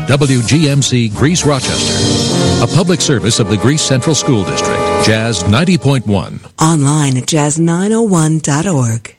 WGMC Greece Rochester. A public service of the Greece Central School District. Jazz 90.1. Online at jazz901.org.